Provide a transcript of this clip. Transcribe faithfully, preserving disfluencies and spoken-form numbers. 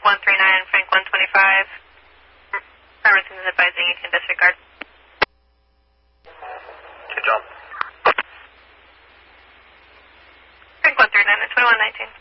one three nine, Frank one twenty-five. Pharmacist is advising you can disregard. To jump. Frank one three nine, twenty-one nineteen.